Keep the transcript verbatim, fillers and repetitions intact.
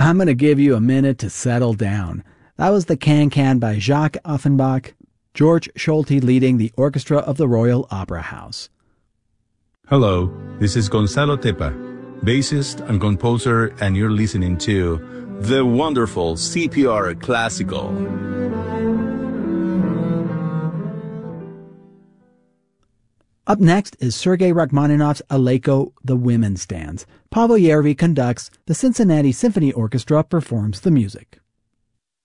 I'm going to give you a minute to settle down. That was the Can-Can by Jacques Offenbach, George Solti leading the orchestra of the Royal Opera House. Hello, this is Gonzalo Tepa, bassist and composer, and you're listening to the wonderful C P R Classical. Up next is Sergei Rachmaninoff's Aleko, The Women's Dance. Pavel Yervi conducts, the Cincinnati Symphony Orchestra performs the music.